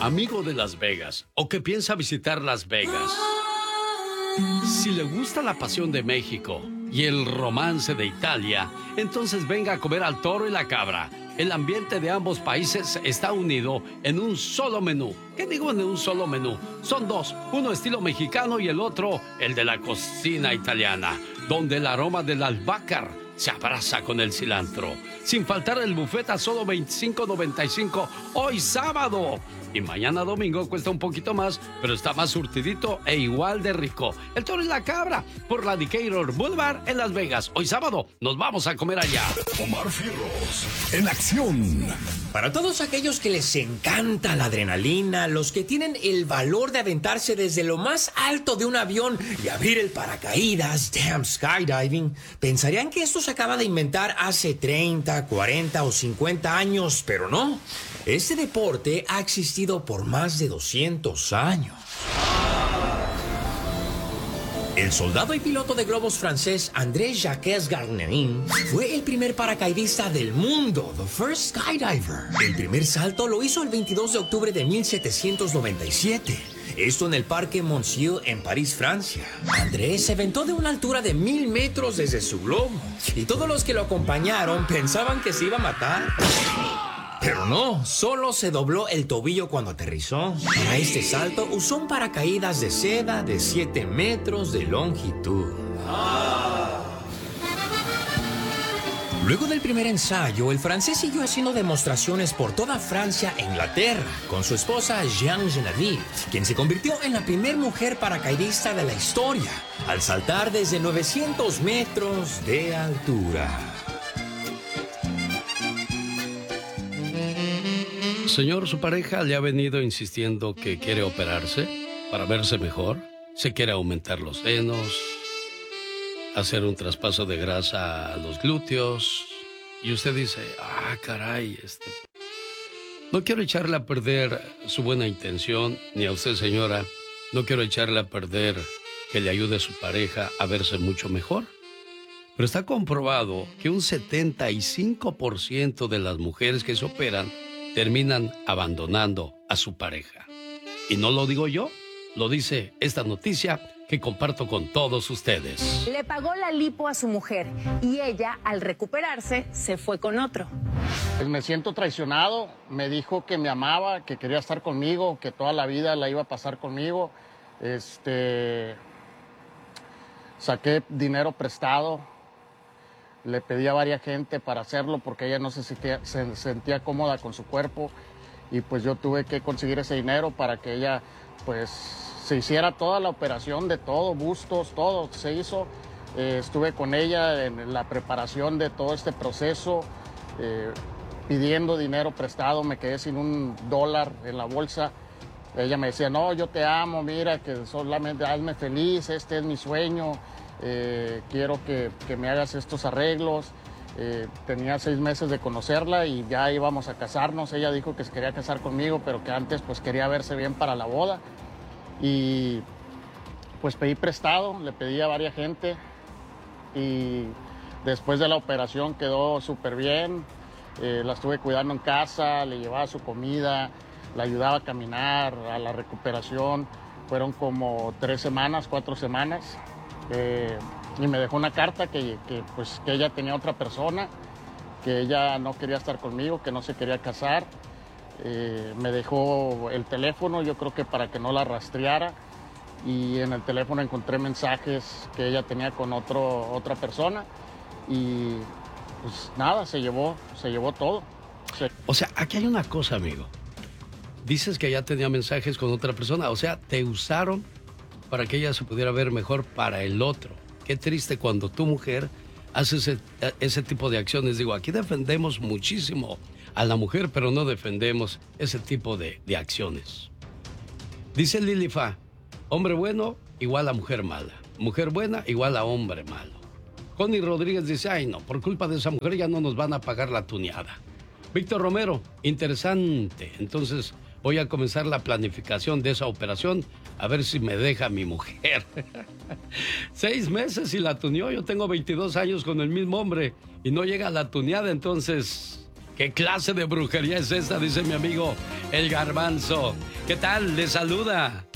amigo de Las Vegas o que piensa visitar Las Vegas, si le gusta la pasión de México y el romance de Italia, entonces venga a comer al toro y la cabra. El ambiente de ambos países está unido en un solo menú. ¿Qué digo en un solo menú? Son dos, uno estilo mexicano y el otro el de la cocina italiana, donde el aroma del albácar se abraza con el cilantro. Sin faltar el buffet a solo $25.95 hoy sábado. Y mañana domingo cuesta un poquito más, pero está más surtidito e igual de rico. El toro y la cabra por la Decatur Boulevard en Las Vegas. Hoy sábado nos vamos a comer allá. Omar Fierros en acción. Para todos aquellos que les encanta la adrenalina, los que tienen el valor de aventarse desde lo más alto de un avión y abrir el paracaídas, damn skydiving, pensarían que esto se acaba de inventar hace 30, 40 o 50 años, pero no. Este deporte ha existido por más de 200 años. El soldado y piloto de globos francés André Jacques Garnerin fue el primer paracaidista del mundo, the first skydiver. El primer salto lo hizo el 22 de octubre de 1797. Esto en el Parque Monceau en París, Francia. André se aventó de una altura de 1000 metros desde su globo. Y todos los que lo acompañaron pensaban que se iba a matar. Pero no, solo se dobló el tobillo cuando aterrizó. Para este salto usó un paracaídas de seda de 7 metros de longitud. Luego del primer ensayo, el francés siguió haciendo demostraciones por toda Francia e Inglaterra con su esposa Jeanne Geneviève, quien se convirtió en la primera mujer paracaidista de la historia al saltar desde 900 metros de altura. Señor, ¿su pareja le ha venido insistiendo que quiere operarse para verse mejor? ¿Se quiere aumentar los senos? ¿Hacer un traspaso de grasa a los glúteos? Y usted dice, caray, no quiero echarle a perder su buena intención, ni a usted, señora, no quiero echarle a perder que le ayude a su pareja a verse mucho mejor. Pero está comprobado que un 75% de las mujeres que se operan terminan abandonando a su pareja. Y no lo digo yo, lo dice esta noticia que comparto con todos ustedes. Le pagó la lipo a su mujer y ella, al recuperarse, se fue con otro. Pues me siento traicionado, me dijo que me amaba, que quería estar conmigo, que toda la vida la iba a pasar conmigo. Saqué dinero prestado. Le pedí a varias gente para hacerlo porque ella no se sentía cómoda con su cuerpo y pues yo tuve que conseguir ese dinero para que ella pues se hiciera toda la operación de todo, bustos, todo se hizo. Estuve con ella en la preparación de todo este proceso, pidiendo dinero prestado, me quedé sin $1 en la bolsa. Ella me decía, no, yo te amo, mira, que solamente hazme feliz, este es mi sueño. Quiero que me hagas estos arreglos. Tenía 6 meses de conocerla y ya íbamos a casarnos. Ella dijo que se quería casar conmigo, pero que antes pues quería verse bien para la boda. Y pues pedí prestado, le pedí a varias gente y después de la operación quedó súper bien. La estuve cuidando en casa, le llevaba su comida, la ayudaba a caminar, a la recuperación. Fueron como 3 semanas, 4 semanas. Y me dejó una carta que ella tenía otra persona, que ella no quería estar conmigo, que no se quería casar. Me dejó el teléfono, yo creo que para que no la rastreara, y en el teléfono encontré mensajes que ella tenía con otra persona y pues nada, se llevó todo. O sea, aquí hay una cosa, amigo. Dices que ya tenía mensajes con otra persona, o sea, te usaron para que ella se pudiera ver mejor para el otro. Qué triste cuando tu mujer hace ese tipo de acciones. Digo, aquí defendemos muchísimo a la mujer, pero no defendemos ese tipo de acciones. Dice Lilifa, hombre bueno igual a mujer mala. Mujer buena igual a hombre malo. Connie Rodríguez dice, ay no, por culpa de esa mujer ya no nos van a pagar la tuneada. Víctor Romero, interesante. Entonces voy a comenzar la planificación de esa operación a ver si me deja mi mujer. 6 meses y la tuneó. Yo tengo 22 años con el mismo hombre y no llega a la tuneada, entonces ¿Qué clase de brujería es esta? Dice mi amigo El Garbanzo. ¿Qué tal? Le saluda